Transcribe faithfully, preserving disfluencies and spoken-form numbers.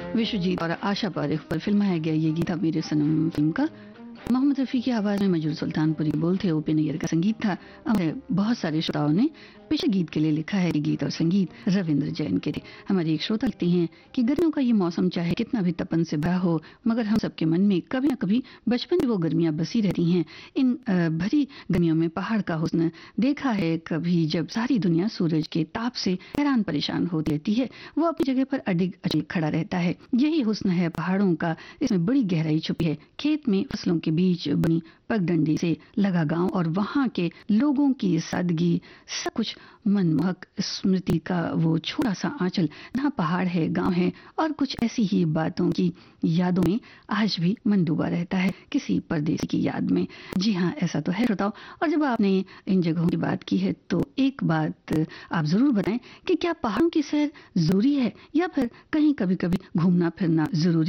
विश्वजीत और आशा पारेख पर फिल्माया गया ये गीत था मेरे सनम फिल्म का। मोहम्मद रफ़ी की आवाज़ में मजरूर सुल्तानपुरी बोल थे, ओपी नैयर का संगीत था। हमारे बहुत सारे श्रोताओं ने पिछले गीत के लिए लिखा है कि गीत और संगीत रविंद्र जैन के थे। हमारी एक श्रोता लिखती हैं कि गर्मियों का ये मौसम चाहे कितना भी तपन से भरा हो, मगर हम सबके मन में कभी न कभी बचपन में वो गर्मियाँ बसी रहती हैं। इन भरी गर्मियों में पहाड़ का हुस्न देखा है कभी, जब सारी दुनिया सूरज के ताप से हैरान परेशान होती रहती है, वो अपनी जगह पर अडिग अचल खड़ा रहता है। यही हुस्न है पहाड़ों का, इसमें बड़ी गहराई छुपी है। खेत में फसलों के बीच बनी पगडंडी से लगा गांव और वहां के लोगों की सादगी, सब कुछ मनमोहक स्मृति का वो छोटा सा आंचल, जहाँ पहाड़ है, गांव है और कुछ ऐसी ही बातों की यादों में आज भी मन डूबा रहता है, किसी परदेसी की याद में। जी हाँ, ऐसा तो है श्रोताओ। और जब आपने इन जगहों की बात की है तो एक बात आप जरूर बताएं कि क्या पहाड़ों की सैर जरूरी है या फिर कहीं कभी कभी घूमना फिरना जरूरी